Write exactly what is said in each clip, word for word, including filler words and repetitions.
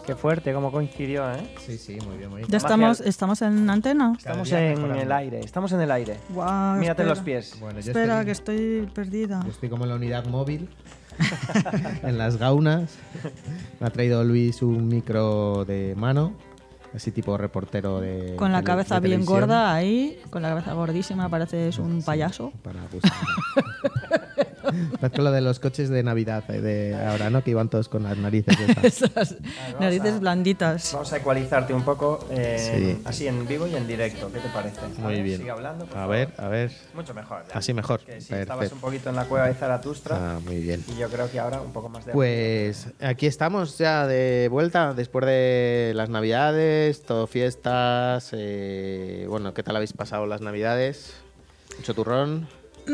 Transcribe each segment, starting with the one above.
Qué fuerte, cómo coincidió, ¿eh? Sí, sí, muy bien, muy bien. ¿Ya estamos, estamos en antena? Estamos día en mejorando. el aire, estamos en el aire. Guau, Mírate espera. los pies. Bueno, yo Espera, estoy, que estoy perdida. yo estoy como en la unidad móvil, en las gaunas. Me ha traído Luis un micro de mano, así tipo reportero de Con la tele- cabeza de bien televisión. gorda ahí, con la cabeza gordísima, pareces un payaso. Para abusar. Parece lo de los coches de Navidad eh, de ahora, ¿no? Que iban todos con las narices estas. Esas vamos narices a- blanditas. Vamos a ecualizarte un poco, eh, Sí. así en vivo y en directo. ¿Qué te parece? A Muy ver, bien. Sigue hablando, por A favor. ver, a ver. Mucho mejor. ya. Así mejor. Que si Perfecto. estabas un poquito en la cueva de Zaratustra Ah, muy bien. y yo creo que ahora un poco más de... Pues aquí estamos ya de vuelta después de las Navidades, todo fiestas. eh, bueno, ¿qué tal habéis pasado las Navidades? Mucho turrón.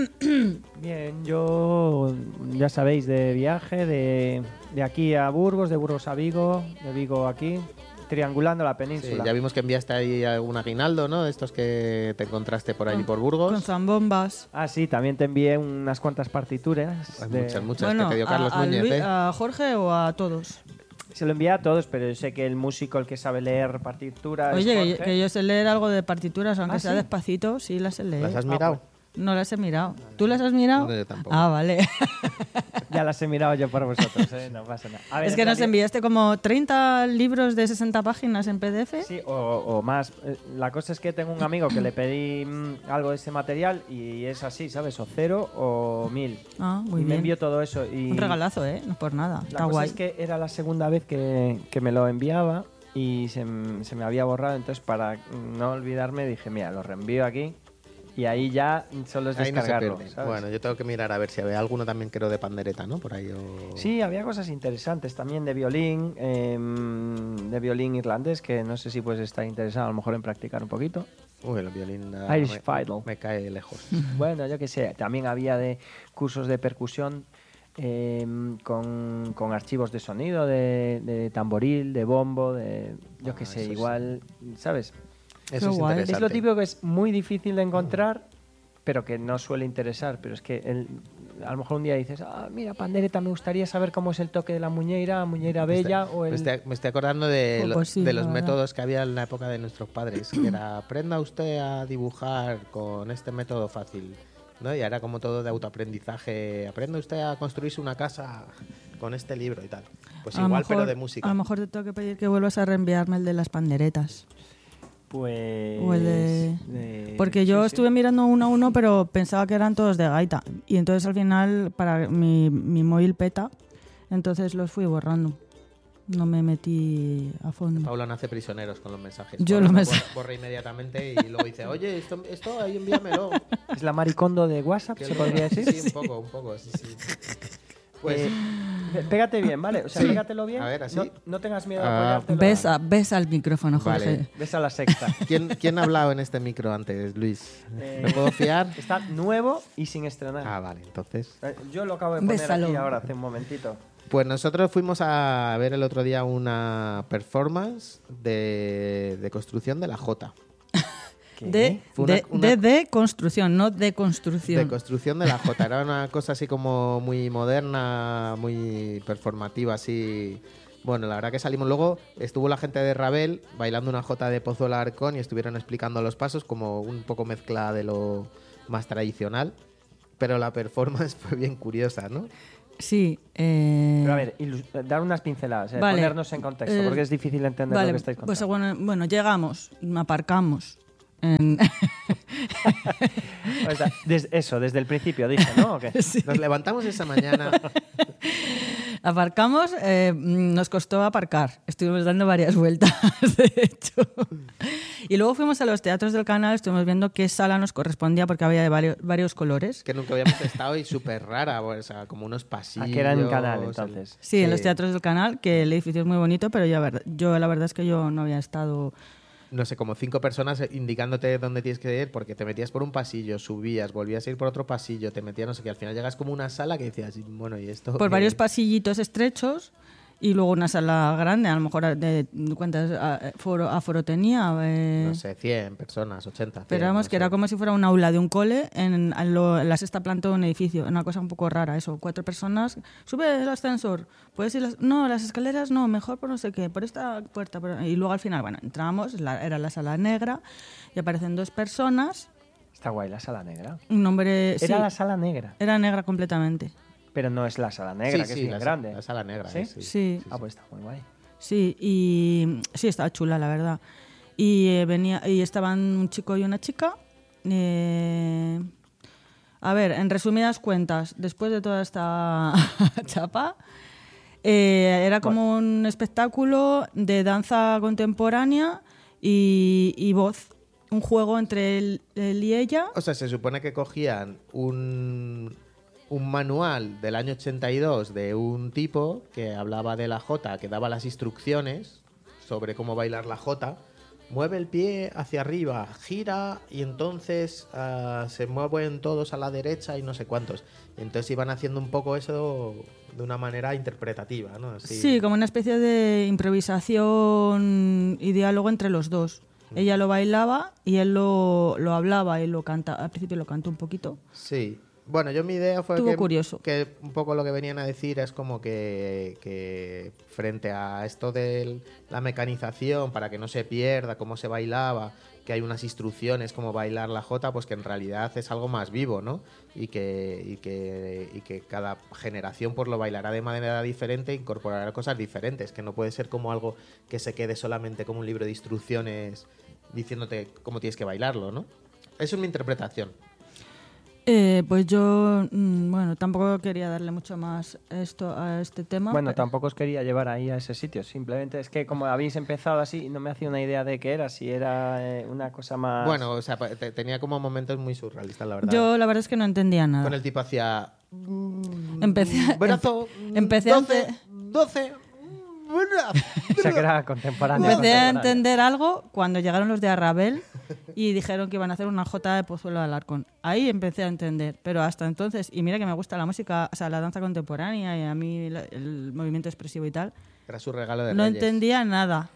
Bien, yo ya sabéis, de viaje, de, de aquí a Burgos, de Burgos a Vigo, de Vigo aquí, triangulando la Sí, península. ya vimos que enviaste ahí algún aguinaldo, ¿no? De estos que te encontraste por allí por Burgos. Con zambombas. Ah, sí, también te envié unas cuantas partituras. Pues de- Muchas, muchas Bueno, que te dio Carlos a, a Núñez, Luis- ¿eh? a Jorge o a todos. Se lo envié a todos, pero yo sé que el músico, el que sabe leer partituras... Oye, que, Jorge. que yo sé leer algo de partituras, aunque ¿Ah, sea sí? despacito, sí las sé leer. ¿Las has Ah, mirado? No las he mirado. ¿Tú las has mirado? No, yo tampoco. Ah, vale. Ya las he mirado yo por vosotros, ¿eh? No pasa nada. A ver, Es en que nos realidad- enviaste como treinta libros de sesenta páginas en P D F. Sí, o, o más. Eh, La cosa es que tengo un amigo que le pedí mm, algo de ese material y es así, ¿sabes? O cero o mil. Ah, muy y me bien. envió todo eso. Y Un regalazo, ¿eh? No por nada. La Está cosa guay. es que era la segunda vez que, que me lo enviaba y se, m- se me había borrado. Entonces, para no olvidarme, dije, mira, lo reenvío aquí y ahí ya solo es Ahí no se descargarlo. pierde. ¿sabes? Bueno, yo tengo que mirar a ver si había alguno también creo de pandereta, ¿no? Por ahí o... Sí, había cosas interesantes también de violín, em, de violín irlandés, que no sé si puedes estar interesado a lo mejor en practicar un poquito. Uy, el violín ah, Irish me, Fiddle. me cae lejos. Bueno, yo qué sé, también había de cursos de percusión em, con, con archivos de sonido, de, de tamboril, de bombo, de yo qué Ah, sé, eso sí. igual, ¿sabes? Eso Qué es guay. interesante. Es lo típico que es muy difícil de encontrar, pero que no suele interesar. Pero es que el- a lo mejor un día dices, ah, mira, pandereta, me gustaría saber cómo es el toque de la muñeira, muñeira Me bella estoy- o el... me, estoy, me estoy acordando de, Oh, lo- pues sí, de la los verdad. métodos que había en la época de nuestros padres. Que era, aprenda usted a dibujar con este método fácil. ¿No? Y era como todo de autoaprendizaje. Aprenda usted a construirse una casa con este libro y tal. Pues A lo igual, mejor- pero de música. A lo mejor te tengo que pedir que vuelvas a reenviarme el de las panderetas. Pues... O el de- de- Porque sí, yo sí. estuve mirando uno a uno, pero pensaba que eran todos de gaita. Y entonces al final, para mi, mi móvil peta, entonces los fui borrando. No me metí a fondo. Paula nace prisioneros con los mensajes. Yo Borra- lo me- borra, borra inmediatamente y luego dice, oye, esto, esto ahí envíamelo. ¿Es la maricondo de WhatsApp, Que se lo- podría decir? Sí, un poco, un poco, sí, sí. Pues, Eh, pe- pégate bien, ¿vale? O sea, Sí. pégatelo bien. A ver, así. No, no tengas miedo Ah, a apoyártelo. Besa, besa al micrófono, Jorge. Vale. Ves a la sexta. ¿quién, ¿quién ha hablado en este micro antes, Luis? Eh, ¿Me puedo fiar? Está nuevo y sin estrenar. Ah, vale, entonces... Eh, Yo lo acabo de poner Bésalo. aquí ahora, hace un momentito. Pues nosotros fuimos a ver el otro día una performance de, de construcción de la Jota. De, Fue una- de, una- de, de construcción, no de construcción. De construcción de la Jota. Era una cosa así como muy moderna, muy performativa, así. Bueno, la verdad que salimos luego, estuvo la gente de Ravel bailando una Jota de Pozuelo Arcón y estuvieron explicando los pasos como un poco mezcla de lo más tradicional. Pero la performance fue bien curiosa, ¿no? Sí. Eh... Pero a ver, ilus- dar unas pinceladas, eh, Vale. ponernos en contexto, Eh, porque es difícil entender Vale, lo que estáis contando. pues bueno, bueno, llegamos, aparcamos. En... O sea, des- eso, desde el principio, dije, ¿no? ¿O qué? Sí. Nos levantamos esa mañana. Aparcamos, eh, nos costó aparcar. Estuvimos dando varias vueltas, de hecho. Y luego fuimos a los teatros del canal, estuvimos viendo qué sala nos correspondía porque había de varios, varios colores. Que nunca habíamos estado y súper rara, o sea, como unos pasillos. Ah, que era en canal, entonces. Sí, en los teatros del canal, que el edificio es muy bonito, pero yo, ver- yo la verdad es que yo no había estado... No sé, como cinco personas indicándote dónde tienes que ir, porque te metías por un pasillo, subías, volvías a ir por otro pasillo, te metías no sé qué, al final llegas como una sala que decías, bueno, ¿y esto? Por qué? varios pasillitos estrechos Y luego una sala grande, a lo mejor de cuántas aforo, aforo tenía. Eh, no sé, cien personas, ochenta. cien, pero vamos, no que sé. era como si fuera un aula de un cole en, en, lo, en la sexta planta de un edificio. Una cosa un poco rara, eso. Cuatro personas. Sube el ascensor. ¿Puedes ir? Las, no, las escaleras no, mejor por no sé qué, por esta puerta. Por, y luego al final, bueno, entramos, la, era la sala negra y aparecen dos personas. Está guay la sala negra. Un hombre. Era sí, la sala negra. Era negra completamente. Pero no es la sala negra, Sí, que sí, es bien la, grande. La sala negra, ¿Sí? eh, sí. Sí. Ah, pues está muy guay. Sí, y sí, estaba chula, la verdad. Y eh, venía y estaban un chico y una chica. Eh, a ver, en resumidas cuentas, después de toda esta chapa, eh, era como un espectáculo de danza contemporánea y, y voz. Un juego entre él, él y ella. O sea, se supone que cogían un, un manual del año ochenta y dos de un tipo que hablaba de la jota, que daba las instrucciones sobre cómo bailar la jota. Mueve el pie hacia arriba, gira y entonces uh, se mueven todos a la derecha y no sé cuántos. Y entonces iban haciendo un poco eso de una manera interpretativa, ¿no? Así. Sí, como una especie de improvisación y diálogo entre los dos. Ella lo bailaba y él lo, lo hablaba y lo canta. Al principio lo cantó un poquito. Sí. Bueno, yo mi idea fue Estuvo que, curioso. que un poco lo que venían a decir es como que, que frente a esto de la mecanización, para que no se pierda cómo se bailaba, que hay unas instrucciones como bailar la jota, pues que en realidad es algo más vivo, ¿no? Y que, y que, y que cada generación pues lo bailará de manera diferente, incorporará cosas diferentes, que no puede ser como algo que se quede solamente como un libro de instrucciones diciéndote cómo tienes que bailarlo, ¿no? Eso es mi interpretación. Eh, pues yo, mmm, bueno, tampoco quería darle mucho más esto a este tema. Bueno, pero... tampoco os quería llevar ahí a ese sitio. Simplemente es que como habéis empezado así, no me hacía una idea de qué era, si era eh, una cosa más... Bueno, o sea, te, tenía como momentos muy surrealistas, la verdad. Yo la verdad es que no entendía nada. Con el tipo hacía... Empecé, brazo, empe- empecé doce, a... doce... O sea, que era contemporáneo. Empecé a contemporáneo. entender algo cuando llegaron los de Arrabel y dijeron que iban a hacer una jota de Pozuelo de Alarcón. Ahí empecé a entender, pero hasta entonces, y mira que me gusta la música, o sea, la danza contemporánea y a mí la- el movimiento expresivo y tal, Era su regalo de no Reyes. entendía nada.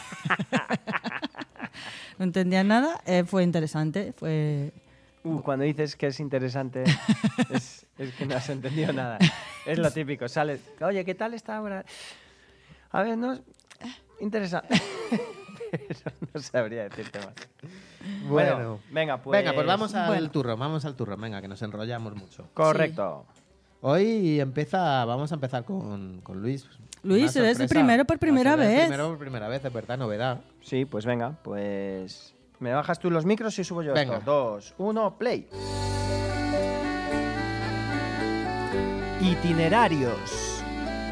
No entendía nada, eh, fue interesante, fue... Uh, cuando dices que es interesante, es, es que no has entendido nada. Es lo típico. Sales, oye, ¿qué tal esta obra? A ver, no... Interesante. Pero no sabría decirte más. Bueno, Bueno, venga, pues... venga, pues vamos al bueno. turro, vamos al turro, venga, que nos enrollamos mucho. Correcto. Hoy empieza, vamos a empezar con, con Luis. Luis, Una eres el sorpresa. primero por primera Va a ser el vez. Primero por primera vez, es verdad, novedad. Sí, pues venga, pues... ¿Me bajas tú los micros y subo yo Venga. esto? Dos, uno, play. Itinerarios.